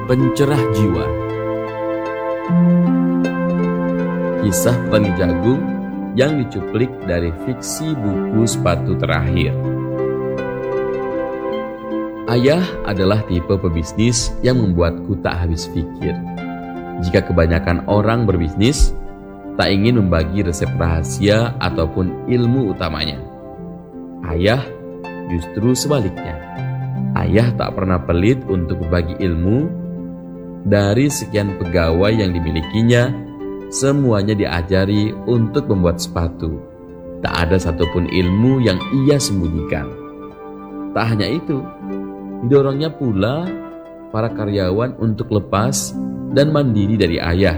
pencerah jiwa. Kisah petani jagung yang dicuplik dari fiksi buku Sepatu Terakhir. Ayah adalah tipe pebisnis yang membuatku tak habis pikir. Jika kebanyakan orang berbisnis, tak ingin membagi resep rahasia ataupun ilmu utamanya. Ayah justru sebaliknya. Ayah tak pernah pelit untuk berbagi ilmu. Dari sekian pegawai yang dimilikinya, semuanya diajari untuk membuat sepatu. Tak ada satupun ilmu yang ia sembunyikan. Tak hanya itu, didorongnya pula para karyawan untuk lepas dan mandiri dari ayah.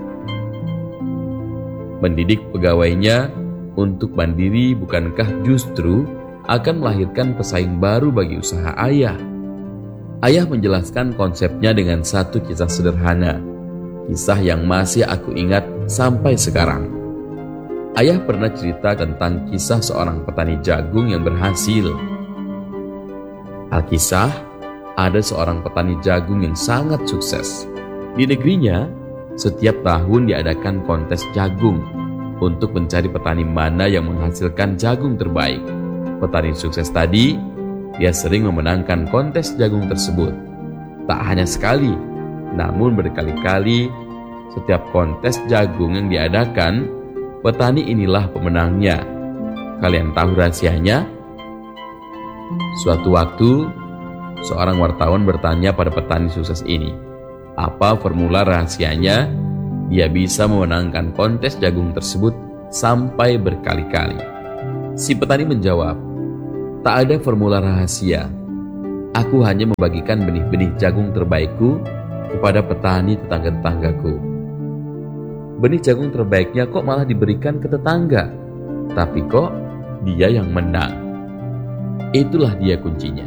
Mendidik pegawainya untuk mandiri bukankah justru akan melahirkan pesaing baru bagi usaha ayah? Ayah menjelaskan konsepnya dengan satu kisah sederhana, kisah yang masih aku ingat sampai sekarang. Ayah pernah cerita tentang kisah seorang petani jagung yang berhasil. Alkisah, ada seorang petani jagung yang sangat sukses. Di negerinya, setiap tahun diadakan kontes jagung untuk mencari petani mana yang menghasilkan jagung terbaik. Petani sukses tadi, dia sering memenangkan kontes jagung tersebut. Tak hanya sekali, namun berkali-kali setiap kontes jagung yang diadakan, petani inilah pemenangnya. Kalian tahu rahasianya? Suatu waktu, seorang wartawan bertanya pada petani sukses ini, apa formula rahasianya dia bisa memenangkan kontes jagung tersebut sampai berkali-kali? Si petani menjawab, tak ada formula rahasia. Aku hanya membagikan benih-benih jagung terbaikku kepada petani tetangga-tetanggaku. Benih jagung terbaiknya kok malah diberikan ke tetangga, tapi kok dia yang menang. Itulah dia kuncinya.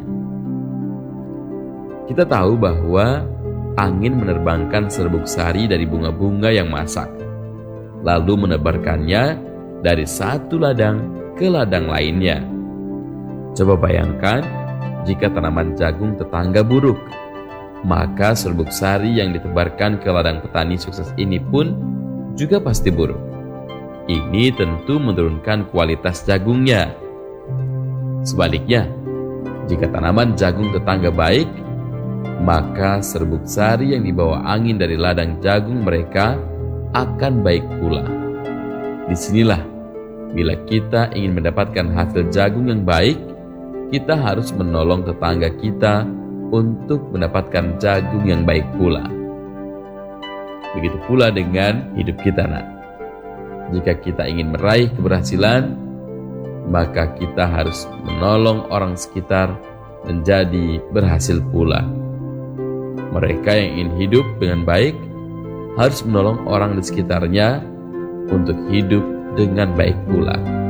Kita tahu bahwa angin menerbangkan serbuk sari dari bunga-bunga yang masak, lalu menebarkannya dari satu ladang ke ladang lainnya. Coba bayangkan jika tanaman jagung tetangga buruk, maka serbuk sari yang ditebarkan ke ladang petani sukses ini pun juga pasti buruk. Ini tentu menurunkan kualitas jagungnya. Sebaliknya, jika tanaman jagung tetangga baik, maka serbuk sari yang dibawa angin dari ladang jagung mereka akan baik pula. Disinilah, bila kita ingin mendapatkan hasil jagung yang baik, kita harus menolong tetangga kita untuk mendapatkan jagung yang baik pula. Begitu pula dengan hidup kita, nak. Jika kita ingin meraih keberhasilan, maka kita harus menolong orang sekitar menjadi berhasil pula. Mereka yang ingin hidup dengan baik harus menolong orang di sekitarnya untuk hidup dengan baik pula.